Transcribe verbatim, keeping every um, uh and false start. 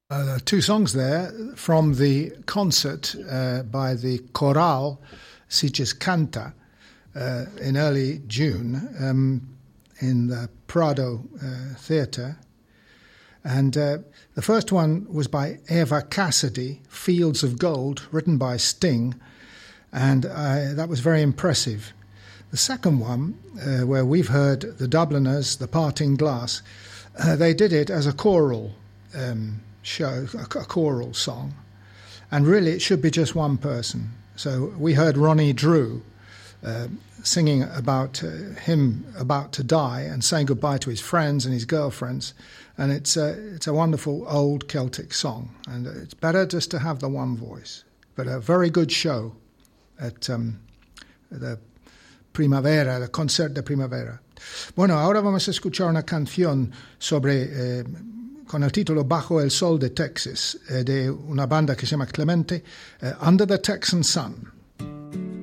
Uh, two songs there from the concert uh, by the Chorale Sitges Canta uh, in early June um, in the Prado uh, Theatre. And uh, the first one was by Eva Cassidy, Fields of Gold, written by Sting, and uh, that was very impressive. The second one, uh, where we've heard the Dubliners, The Parting Glass, uh, they did it as a choral um show, a, a choral song, and really it should be just one person. So we heard Ronnie Drew uh, singing about uh, him about to die and saying goodbye to his friends and his girlfriends, and it's a, it's a wonderful old Celtic song, and it's better just to have the one voice. But a very good show at um, the Primavera, the Concert de Primavera. Bueno, ahora vamos a escuchar una canción sobre eh, con el título Bajo el Sol de Texas, eh, de una banda que se llama Clemente, eh, Under the Texan Sun.